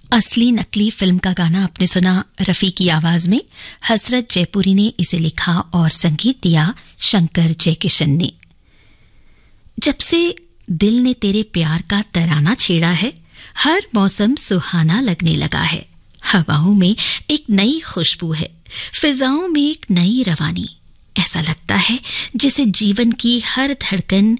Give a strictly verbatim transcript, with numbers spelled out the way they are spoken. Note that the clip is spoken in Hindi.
असली नकली फिल्म का गाना आपने सुना रफ़ी की आवाज में। हसरत जयपुरी ने इसे लिखा और संगीत दिया शंकर जयकिशन ने। जब से दिल ने तेरे प्यार का तराना छेड़ा है, हर मौसम सुहाना लगने लगा है। हवाओं में एक नई खुशबू है, फिजाओं में एक नई रवानी। ऐसा लगता है जैसे जीवन की हर धड़कन